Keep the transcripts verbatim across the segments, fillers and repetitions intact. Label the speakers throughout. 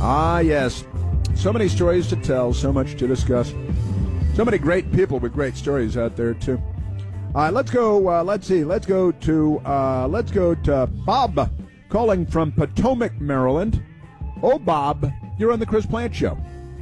Speaker 1: Ah, yes. So many stories to tell, so much to discuss. So many great people with great stories out there, too. All right, let's go, uh, let's see, let's go to, uh, let's go to Bob calling from Potomac, Maryland. Oh, Bob, you're on the Chris Plant Show.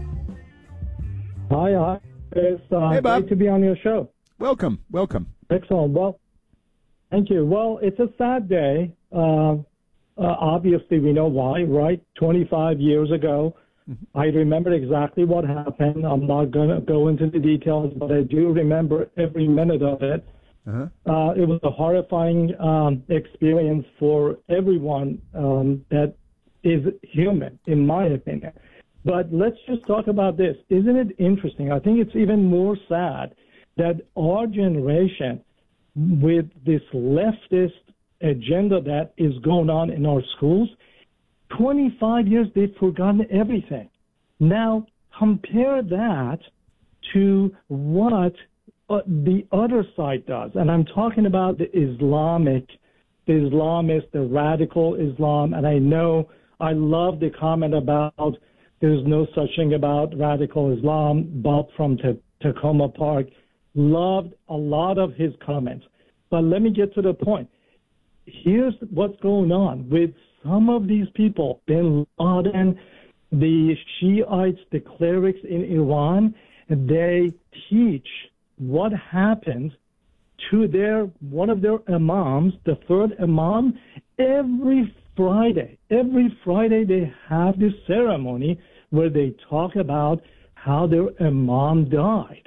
Speaker 2: Hi, hi. It's uh,
Speaker 1: hey, Bob.
Speaker 2: great to be on your show.
Speaker 1: Welcome, welcome.
Speaker 2: Excellent. Well, thank you. Well, it's a sad day. Uh, uh, obviously, we know why, right? twenty-five years ago, mm-hmm. I remember exactly what happened. I'm not going to go into the details, but I do remember every minute of it. Uh-huh. Uh, it was a horrifying um, experience for everyone um, that is human, in my opinion. But let's just talk about this. Isn't it interesting? I think it's even more sad that our generation, with this leftist agenda that is going on in our schools, twenty-five years, they've forgotten everything. Now, compare that to what uh, the other side does. And I'm talking about the Islamic, the Islamist, the radical Islam. And I know I love the comment about there's no such thing about radical Islam. Bob from T- Tacoma Park loved a lot of his comments. But let me get to the point. Here's what's going on with some of these people, bin Laden, the Shiites, the clerics in Iran. They teach what happened to their one of their imams, the third imam, every Friday. Every Friday they have this ceremony where they talk about how their imam died.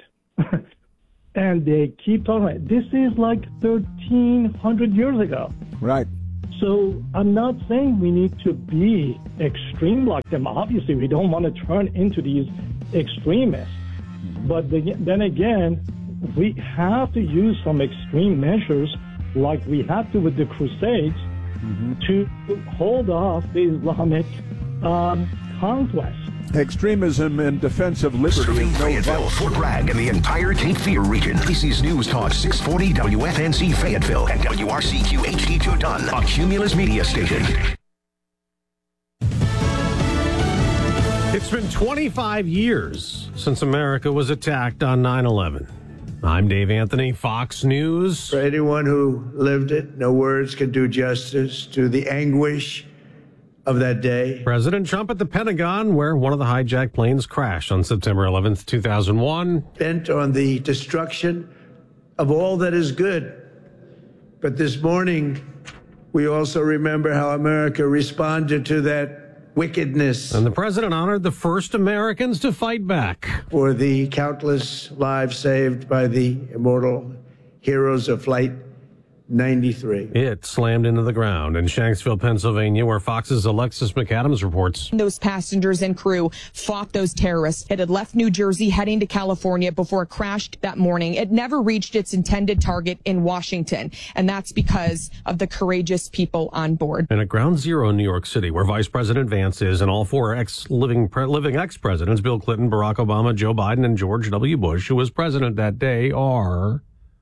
Speaker 2: And they keep talking. This is like thirteen hundred years ago.
Speaker 1: Right.
Speaker 2: So I'm not saying we need to be extreme like them. Obviously, we don't want to turn into these extremists. But then again, we have to use some extreme measures like we have to with the Crusades mm-hmm. to hold off the Islamic um, conquest.
Speaker 1: Extremism in defense of liberty.
Speaker 3: Serving Fayetteville, Fort Bragg, and the entire Cape Fear region. A C's News Talk six forty W F N C Fayetteville and W R C Q H D two Dunn, a Cumulus media station.
Speaker 4: It's been twenty-five years since America was attacked on nine eleven. I'm Dave Anthony, Fox News.
Speaker 5: For anyone who lived it, no words can do justice to the anguish of that day.
Speaker 4: President Trump at the Pentagon, where one of the hijacked planes crashed on September eleventh, two thousand one.
Speaker 5: Bent on the destruction of all that is good. But this morning, we also remember how America responded to that wickedness.
Speaker 4: And the president honored the first Americans to fight back.
Speaker 5: For the countless lives saved by the immortal heroes of Flight ninety-three.
Speaker 4: It slammed into the ground in Shanksville, Pennsylvania, where Fox's Alexis McAdams reports.
Speaker 6: Those passengers and crew fought those terrorists. It had left New Jersey heading to California before it crashed that morning. It never reached its intended target in Washington, and that's because of the courageous people on board.
Speaker 4: And at Ground Zero in New York City, where Vice President Vance is, and all four ex-living living ex-presidents, Bill Clinton, Barack Obama, Joe Biden, and George W. Bush, who was president that day, are...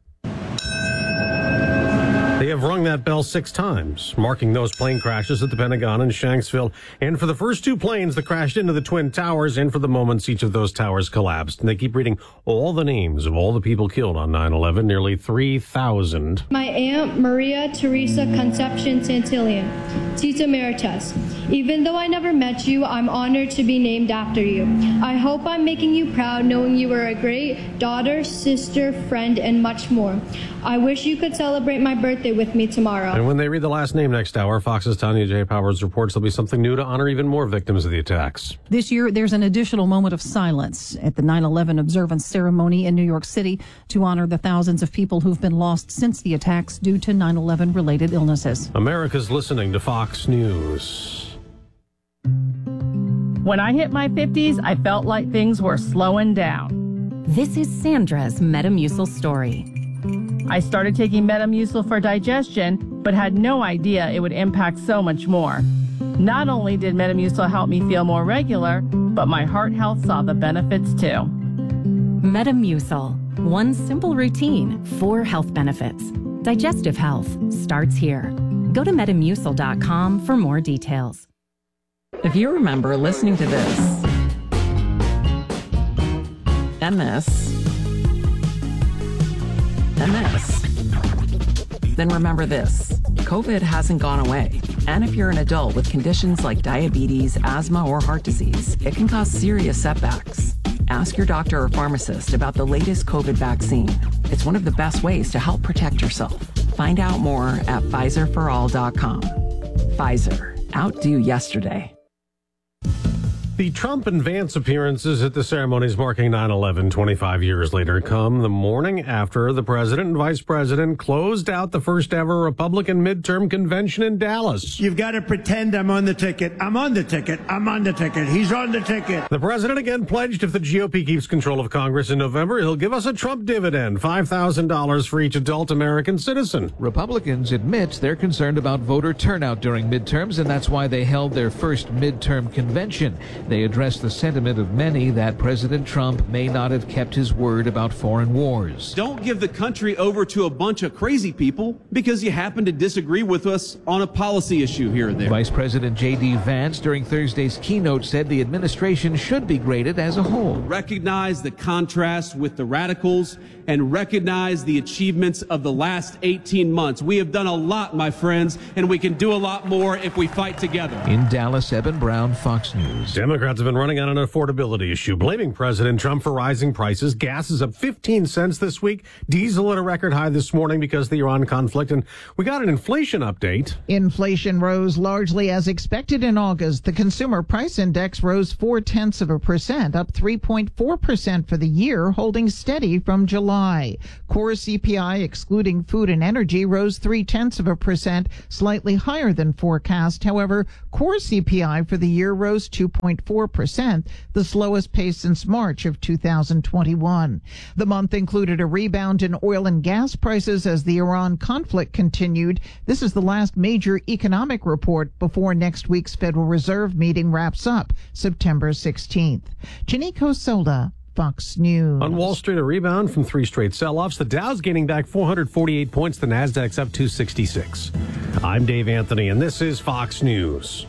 Speaker 4: They have rung that bell six times, marking those plane crashes at the Pentagon and Shanksville. And for the first two planes that crashed into the Twin Towers, and for the moments each of those towers collapsed. And they keep reading all the names of all the people killed on nine eleven, nearly three thousand.
Speaker 7: My Aunt Maria Teresa Concepcion Santillan, Tita Emeritus. Even though I never met you, I'm honored to be named after you. I hope I'm making you proud knowing you were a great daughter, sister, friend, and much more. I wish you could celebrate my birthday with me tomorrow.
Speaker 4: And when they read the last name next hour, Fox's Tanya J. Powers reports there'll be something new to honor even more victims of the attacks.
Speaker 8: This year, there's an additional moment of silence at the nine eleven observance ceremony in New York City to honor the thousands of people who've been lost since the attacks due to nine eleven related illnesses.
Speaker 4: America's listening to Fox News.
Speaker 9: When I hit my fifties, I felt like things were slowing down.
Speaker 10: This is Sandra's Metamucil story.
Speaker 9: I started taking Metamucil for digestion, but had no idea it would impact so much more. Not only did Metamucil help me feel more regular, but my heart health saw the benefits too.
Speaker 10: Metamucil, one simple routine, four health benefits. Digestive health starts here. Go to metamucil dot com for more details.
Speaker 11: If you remember listening to this and this and this, then remember this. COVID hasn't gone away. And if you're an adult with conditions like diabetes, asthma, or heart disease, it can cause serious setbacks. Ask your doctor or pharmacist about the latest COVID vaccine. It's one of the best ways to help protect yourself. Find out more at Pfizer for all dot com. Pfizer, outdo yesterday.
Speaker 4: The Trump and Vance appearances at the ceremonies marking nine eleven twenty-five years later come the morning after the president and vice president closed out the first ever Republican midterm convention in Dallas.
Speaker 5: You've got to pretend I'm on the ticket. I'm on the ticket. I'm on the ticket. He's on the ticket.
Speaker 4: The president again pledged if the G O P keeps control of Congress in November, he'll give us a Trump dividend, five thousand dollars for each adult American citizen.
Speaker 12: Republicans admit they're concerned about voter turnout during midterms, and that's why they held their first midterm convention. They addressed the sentiment of many that President Trump may not have kept his word about foreign wars.
Speaker 13: Don't give the country over to a bunch of crazy people because you happen to disagree with us on a policy issue here or there.
Speaker 12: Vice President J D Vance during Thursday's keynote said the administration should be graded as a whole.
Speaker 13: Recognize the contrast with the radicals and recognize the achievements of the last eighteen months. We have done a lot, my friends, and we can do a lot more if we fight together.
Speaker 12: In Dallas, Eben Brown, Fox News.
Speaker 4: Democrats have been running on an affordability issue, blaming President Trump for rising prices. Gas is up fifteen cents this week. Diesel at a record high this morning because of the Iran conflict. And we got an inflation update.
Speaker 14: Inflation rose largely as expected in August. The consumer price index rose four tenths of a percent, up three point four percent for the year, holding steady from July. Core C P I, excluding food and energy, rose three tenths of a percent, slightly higher than forecast. However, core C P I for the year rose two point four percent, the slowest pace since March of two thousand twenty-one. The month included a rebound in oil and gas prices as the Iran conflict continued. This is the last major economic report before next week's Federal Reserve meeting wraps up September sixteenth. Janiko Solda, Fox News.
Speaker 4: On Wall Street, a rebound from three straight sell-offs. The Dow's gaining back four hundred forty-eight points. The Nasdaq's up two sixty-six. I'm Dave Anthony, and this is Fox News.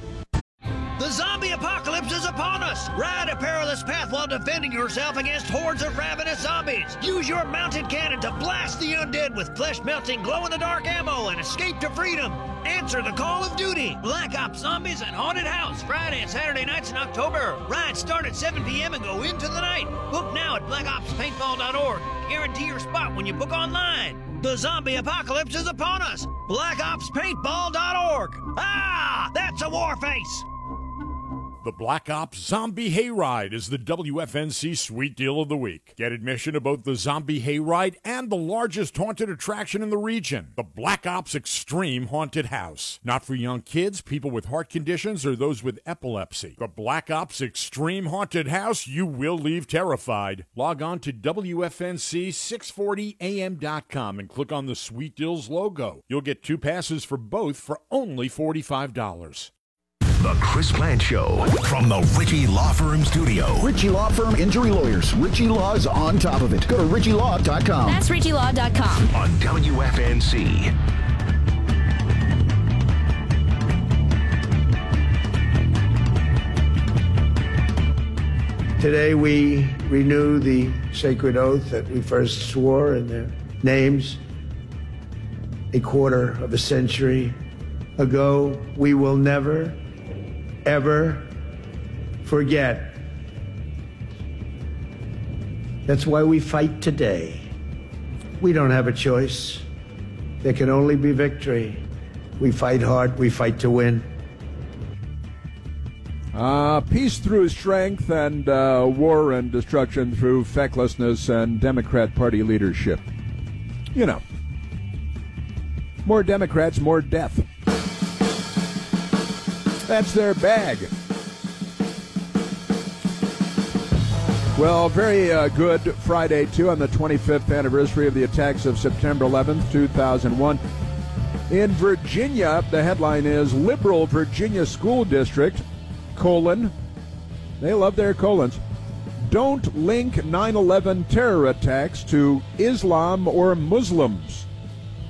Speaker 15: The zombie apocalypse is upon us. Ride a perilous path while defending yourself against hordes of ravenous zombies. Use your mounted cannon to blast the undead with flesh-melting, glow-in-the-dark ammo and escape to freedom. Answer the call of duty. Black Ops Zombies and Haunted House, Friday and Saturday nights in October. Rides start at seven p.m. and go into the night. Book now at black ops paintball dot org. Guarantee your spot when you book online. The zombie apocalypse is upon us. black ops paintball dot org. Ah, that's a war face.
Speaker 16: The Black Ops Zombie Hayride is the W F N C Sweet Deal of the Week. Get admission to both the Zombie Hayride and the largest haunted attraction in the region, the Black Ops Extreme Haunted House. Not for young kids, people with heart conditions, or those with epilepsy. The Black Ops Extreme Haunted House, you will leave terrified. Log on to W F N C six forty A M dot com and click on the Sweet Deals logo. You'll get two passes for both for only forty-five dollars.
Speaker 3: The Chris Plante Show from the Ritchie Law Firm studio.
Speaker 17: Ritchie Law Firm Injury Lawyers. Ritchie Law is on top of it. Go to ritchie law dot com.
Speaker 18: That's ritchie law dot com.
Speaker 3: On W F N C.
Speaker 5: Today we renew the sacred oath that we first swore in their names a quarter of a century ago. We will never, ever forget. That's why we fight today. We don't have a choice. There can only be victory. We fight hard. We fight to win.
Speaker 1: Uh, peace through strength and uh, war and destruction through fecklessness and Democrat Party leadership. You know, more Democrats, more death. That's their bag. Well, very uh, good Friday, too, on the twenty-fifth anniversary of the attacks of September eleventh, two thousand one. In Virginia, the headline is Liberal Virginia School District, colon, they love their colons, don't link nine eleven terror attacks to Islam or Muslims.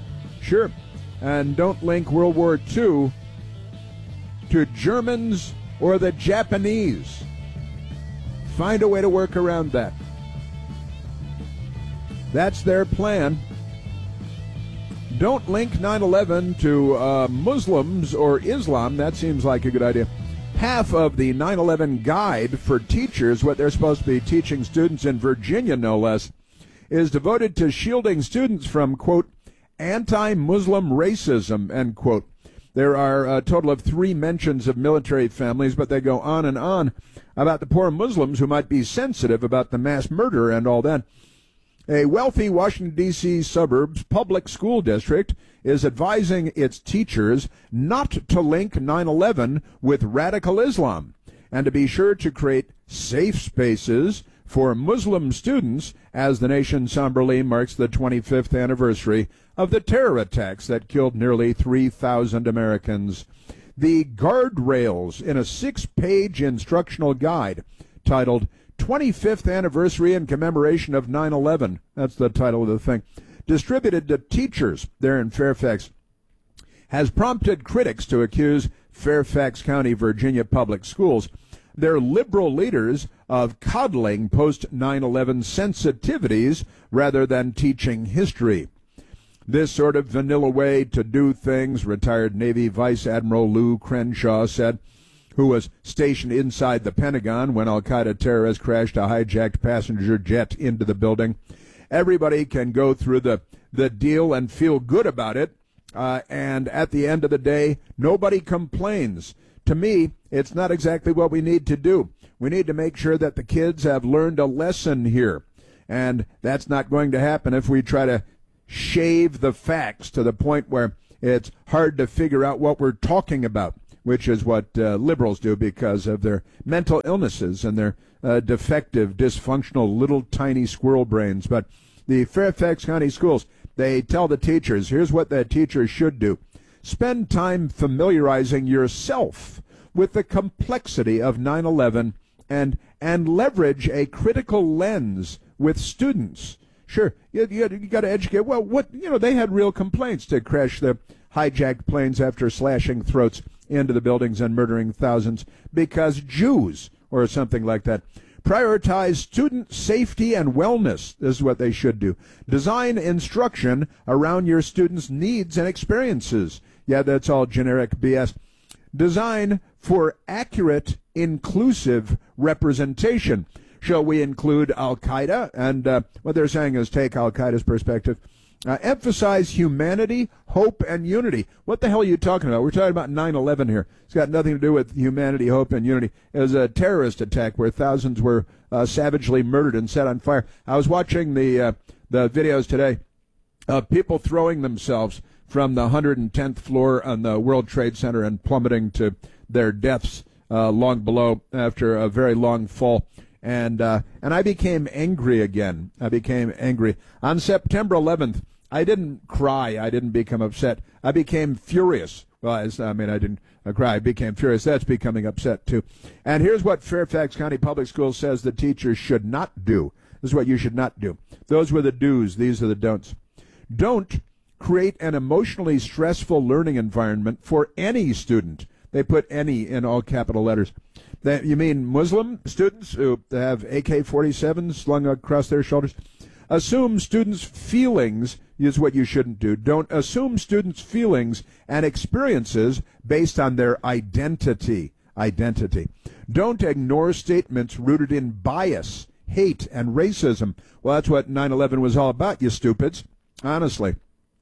Speaker 1: Sure. And don't link World War Two to Germans or the Japanese. Find a way to work around that. That's their plan. Don't link nine eleven to uh, Muslims or Islam. That seems like a good idea. Half of the nine eleven guide for teachers, what they're supposed to be teaching students in Virginia, no less, is devoted to shielding students from, quote, anti-Muslim racism, end quote. There are a total of three mentions of military families, but they go on and on about the poor Muslims who might be sensitive about the mass murder and all that. A wealthy Washington, D C suburbs public school district is advising its teachers not to link nine eleven with radical Islam and to be sure to create safe spaces for Muslim students as the nation somberly marks the twenty-fifth anniversary of the terror attacks that killed nearly three thousand Americans. The guardrails in a six-page instructional guide titled twenty-fifth Anniversary in Commemoration of nine eleven, that's the title of the thing, distributed to teachers there in Fairfax, has prompted critics to accuse Fairfax County, Virginia public schools, their liberal leaders, of coddling post nine eleven sensitivities rather than teaching history. This sort of vanilla way to do things, retired Navy Vice Admiral Lou Crenshaw said, who was stationed inside the Pentagon when al-Qaeda terrorists crashed a hijacked passenger jet into the building. Everybody can go through the, the deal and feel good about it, uh, and at the end of the day, nobody complains. To me, it's not exactly what we need to do. We need to make sure that the kids have learned a lesson here, and that's not going to happen if we try to shave the facts to the point where it's hard to figure out what we're talking about, which is what uh, liberals do because of their mental illnesses and their uh, defective, dysfunctional, little tiny squirrel brains. But the Fairfax County schools, they tell the teachers, here's what the teachers should do. Spend time familiarizing yourself with the complexity of nine eleven and and leverage a critical lens with students. Sure, you, you, you got to educate. Well, what you know, they had real complaints to crash the hijacked planes after slashing throats into the buildings and murdering thousands because Jews or something like that. Prioritize student safety and wellness. This is what they should do. Design instruction around your students' needs and experiences. Yeah, that's all generic B S. Design for accurate, inclusive representation. Shall we include al-Qaeda? And uh, what they're saying is take al-Qaeda's perspective. Uh, emphasize humanity, hope, and unity. What the hell are you talking about? We're talking about nine eleven here. It's got nothing to do with humanity, hope, and unity. It was a terrorist attack where thousands were uh, savagely murdered and set on fire. I was watching the uh, the videos today of people throwing themselves from the one hundred tenth floor on the World Trade Center and plummeting to their deaths uh, long below after a very long fall. And uh, and I became angry again. I became angry. On September eleventh, I didn't cry. I didn't become upset. I became furious. Well, I mean, I didn't uh, cry. I became furious. That's becoming upset, too. And here's what Fairfax County Public Schools says the teachers should not do. This is what you should not do. Those were the do's. These are the don'ts. Don't create an emotionally stressful learning environment for any student. They put any in all capital letters. That, you mean Muslim students who have A K forty-sevens slung across their shoulders? Assume students' feelings is what you shouldn't do. Don't assume students' feelings and experiences based on their identity. Identity. Don't ignore statements rooted in bias, hate, and racism. Well, that's what nine eleven was all about, you stupids. Honestly.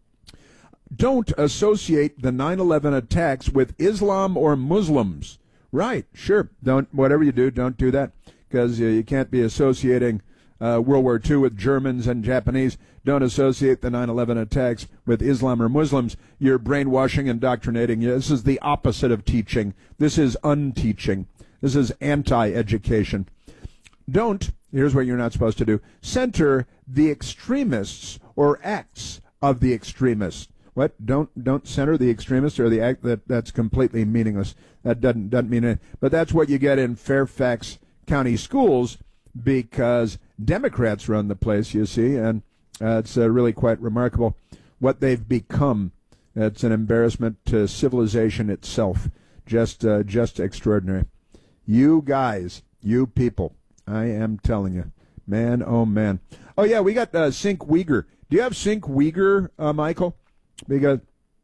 Speaker 1: Don't associate the nine eleven attacks with Islam or Muslims. Right, sure. Don't, whatever you do, don't do that, because uh, you can't be associating uh, World War Two with Germans and Japanese. Don't associate the nine eleven attacks with Islam or Muslims. You're brainwashing, indoctrinating. This is the opposite of teaching. This is unteaching. This is anti-education. Don't, here's what you're not supposed to do, center the extremists or acts of the extremists. What? Don't don't center the extremists or the act that that's completely meaningless. That doesn't doesn't mean it. But that's what you get in Fairfax County schools because Democrats run the place, you see, and uh, it's uh, really quite remarkable what they've become. It's an embarrassment to civilization itself. Just uh, just extraordinary. You guys, you people, I am telling you, man, oh man. Oh yeah, we got uh, Sync Uyghur. Do you have Sync Uyghur, uh, Michael? Because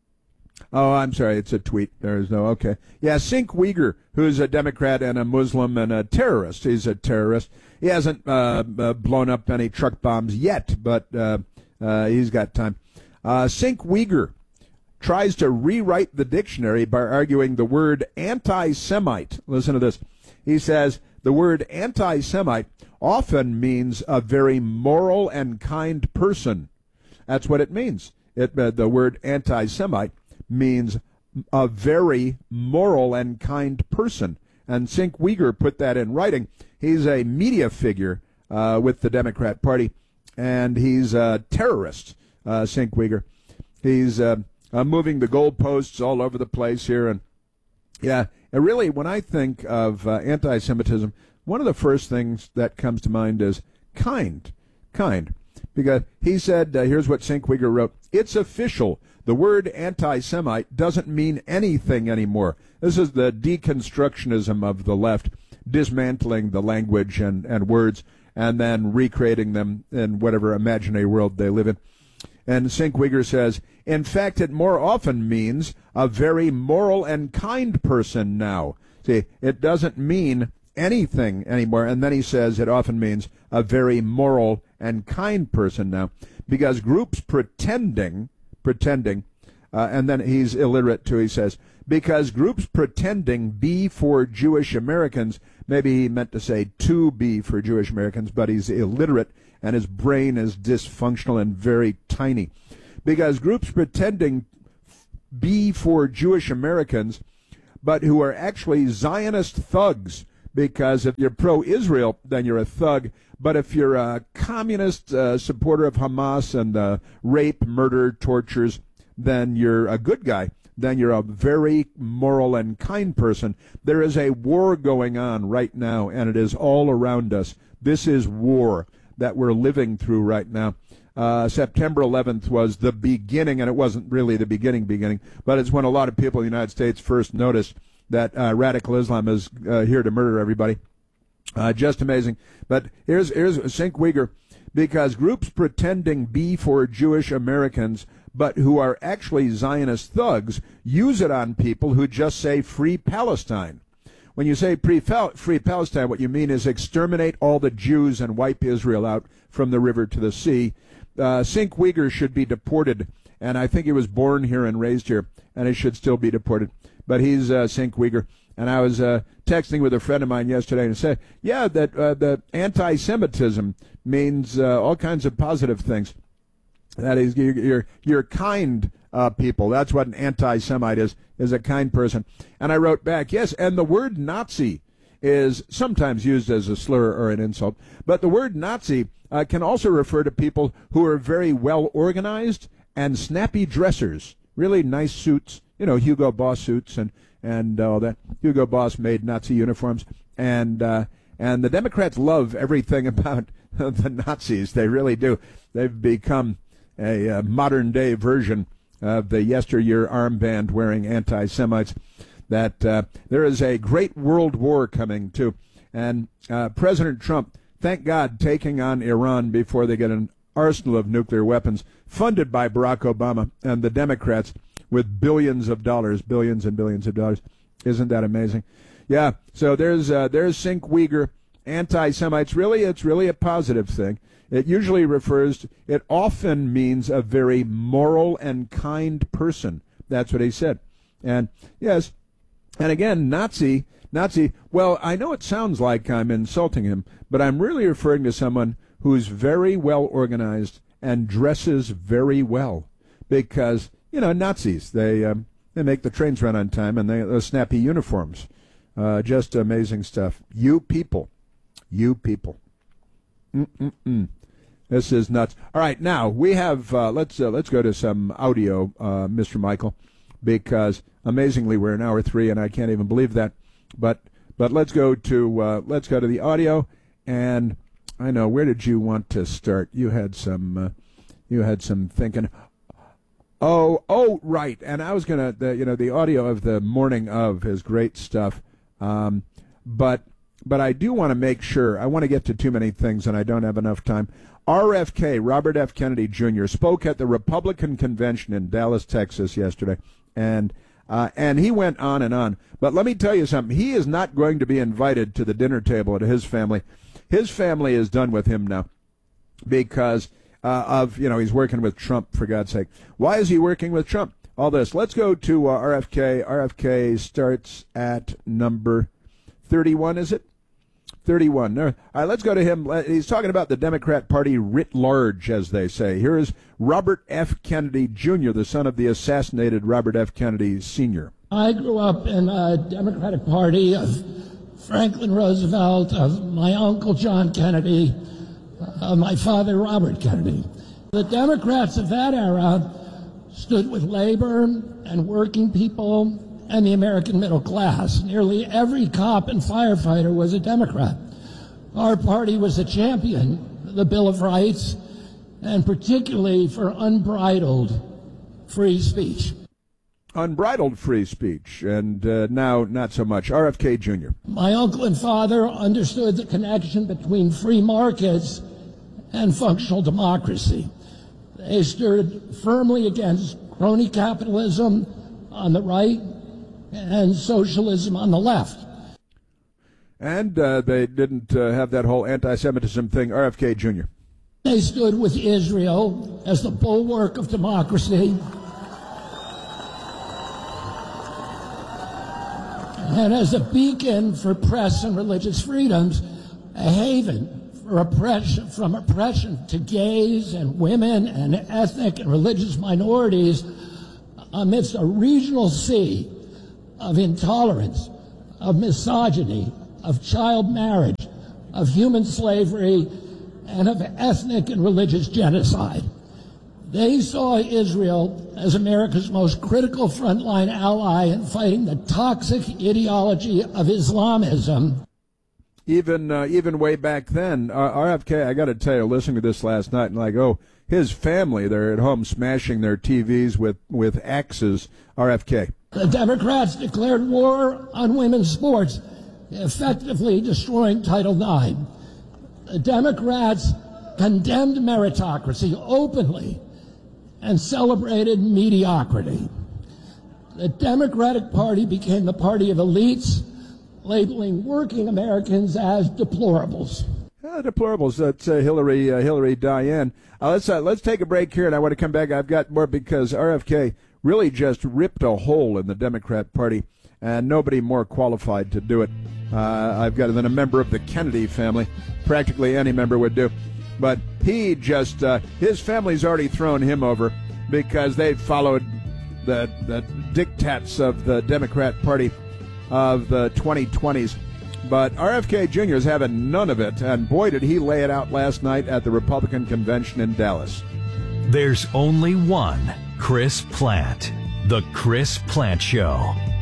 Speaker 1: oh, I'm sorry, it's a tweet. There is no okay. Yeah, Sync Uyghur, who's a Democrat and a Muslim and a terrorist. He's a terrorist. He hasn't uh, uh, blown up any truck bombs yet, but uh, uh, he's got time. Uh, Sync Uyghur tries to rewrite the dictionary by arguing the word anti-Semite. Listen to this. He says the word anti-Semite often means a very moral and kind person. That's what it means. It, uh, the word anti-Semite means a very moral and kind person. And Sync Uyghur put that in writing. He's a media figure uh, with the Democrat Party, and he's a terrorist, uh, Sync Uyghur. He's uh, uh, moving the goalposts all over the place here. And, yeah, and really, when I think of uh, anti-Semitism, one of the first things that comes to mind is kind, kind. Because he said, uh, here's what Sync Uyghur wrote, it's official. The word anti-Semite doesn't mean anything anymore. This is the deconstructionism of the left, dismantling the language and, and words and then recreating them in whatever imaginary world they live in. And Sync Uyghur says, in fact, it more often means a very moral and kind person now. See, it doesn't mean anything anymore. And then he says it often means a very moral and kind person now, because groups pretending, pretending, uh, and then he's illiterate too, he says, because groups pretending be for Jewish Americans, maybe he meant to say to be for Jewish Americans, but he's illiterate and his brain is dysfunctional and very tiny. Because groups pretending be for Jewish Americans, but who are actually Zionist thugs, because if you're pro-Israel, then you're a thug. But if you're a communist uh, supporter of Hamas and uh, rape, murder, tortures, then you're a good guy. Then you're a very moral and kind person. There is a war going on right now, and it is all around us. This is war that we're living through right now. Uh, September eleventh was the beginning, and it wasn't really the beginning beginning, but it's when a lot of people in the United States first noticed that uh, radical Islam is uh, here to murder everybody. Uh, just amazing. But here's here's Sync Uyghur, because groups pretending be for Jewish Americans, but who are actually Zionist thugs, use it on people who just say free Palestine. When you say free Palestine, what you mean is exterminate all the Jews and wipe Israel out from the river to the sea. Uh, Sync Uyghur should be deported, and I think he was born here and raised here, and he should still be deported. But he's uh, Sync Uyghur. And I was uh, texting with a friend of mine yesterday and said, yeah, that uh, the anti-Semitism means uh, all kinds of positive things. That is, you're, you're, you're kind uh, people. That's what an anti-Semite is, is a kind person. And I wrote back, yes, and the word Nazi is sometimes used as a slur or an insult. But the word Nazi uh, can also refer to people who are very well organized and snappy dressers, really nice suits, you know, Hugo Boss suits and and all that. Hugo Boss made Nazi uniforms, and uh, and the Democrats love everything about the Nazis. They really do. They've become a uh, modern-day version of the yesteryear armband-wearing anti-Semites. That uh, there is a great world war coming, too. And uh, President Trump, thank God, taking on Iran before they get an arsenal of nuclear weapons, funded by Barack Obama and the Democrats, with billions of dollars, billions and billions of dollars. Isn't that amazing? Yeah, so there's uh, there's Sync Uyghur, anti-Semites. Really, it's really a positive thing. It usually refers to, it often means a very moral and kind person. That's what he said. And, yes, and again, Nazi, Nazi, well, I know it sounds like I'm insulting him, but I'm really referring to someone who's very well organized and dresses very well. Because, you know, Nazis, they um, they make the trains run on time, and they those snappy uniforms. Uh, just amazing stuff. You people. You people. Mm-mm-mm. This is nuts. All right, now we have, uh, let's uh, let's go to some audio, uh, Mister Michael, because amazingly we're in hour three, and I can't even believe that. But but let's go to uh, let's go to the audio, and I know, where did you want to start? You had some uh, you had some thinking. Oh, oh, right. And I was going to, you know, the audio of the morning of is great stuff. Um, but but I do want to make sure. I want to get to too many things, and I don't have enough time. R F K, Robert F. Kennedy Junior, spoke at the Republican convention in Dallas, Texas yesterday, and uh, and he went on and on. But let me tell you something. He is not going to be invited to the dinner table at his family. His family is done with him now because uh, of, you know, he's working with Trump, for God's sake. Why is he working with Trump? All this. Let's go to uh, R F K. R F K starts at number thirty-one, is it? thirty-one. All right, let's go to him. He's talking about the Democrat Party writ large, as they say. Here is Robert F. Kennedy Junior, the son of the assassinated Robert F. Kennedy Senior
Speaker 18: I grew up in a Democratic Party of Franklin Roosevelt, of my uncle John Kennedy, of my father Robert Kennedy. The Democrats of that era stood with labor and working people and the American middle class. Nearly every cop and firefighter was a Democrat. Our party was a champion of the Bill of Rights, and particularly for unbridled free speech.
Speaker 1: Unbridled free speech, and uh, now not so much. R F K Junior
Speaker 18: My uncle and father understood the connection between free markets and functional democracy. They stood firmly against crony capitalism on the right and socialism on the left.
Speaker 1: And uh, they didn't uh, have that whole anti-Semitism thing. R F K Junior
Speaker 18: They stood with Israel as the bulwark of democracy and as a beacon for press and religious freedoms, a haven for oppression, from oppression to gays and women and ethnic and religious minorities amidst a regional sea of intolerance, of misogyny, of child marriage, of human slavery, and of ethnic and religious genocide. They saw Israel as America's most critical frontline ally in fighting the toxic ideology of Islamism.
Speaker 1: Even uh, even way back then, uh, R F K, I got to tell you, listening to this last night, and like, oh, his family, they're at home smashing their T Vs with, with axes. R F K.
Speaker 18: The Democrats declared war on women's sports, effectively destroying Title nine. The Democrats condemned meritocracy openly and celebrated mediocrity. The Democratic Party became the party of elites, labeling working Americans as deplorables.
Speaker 1: Uh, deplorables. That's uh, Hillary, uh, Hillary Diane. Uh, let's uh, let's take a break here, and I want to come back. I've got more because R F K really just ripped a hole in the Democrat Party, and nobody more qualified to do it. Uh, I've got than a member of the Kennedy family. Practically any member would do. But he just, uh, his family's already thrown him over because they followed the, the diktats of the Democrat Party of the twenty twenties. But R F K Junior is having none of it, and boy, did he lay it out last night at the Republican convention in Dallas.
Speaker 19: There's only one Chris Plante, The Chris Plante Show.